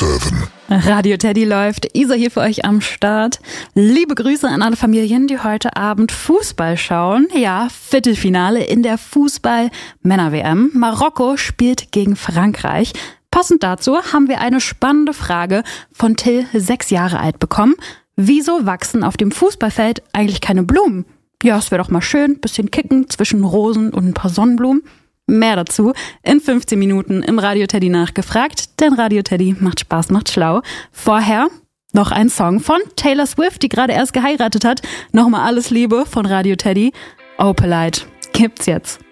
7. Radio Teddy läuft, Isa hier für euch am Start. Liebe Grüße an alle Familien, die heute Abend Fußball schauen. Ja, Viertelfinale in der Fußball-Männer-WM. Marokko spielt gegen Frankreich. Passend dazu haben wir eine spannende Frage von Till, 6 Jahre alt, bekommen. Wieso wachsen auf dem Fußballfeld eigentlich keine Blumen? Ja, es wäre doch mal schön, bisschen kicken zwischen Rosen und ein paar Sonnenblumen. Mehr dazu in 15 Minuten im Radio Teddy nachgefragt, denn Radio Teddy macht Spaß, macht schlau. Vorher noch ein Song von Taylor Swift, die gerade erst geheiratet hat. Nochmal alles Liebe von Radio Teddy. Opalite gibt's jetzt.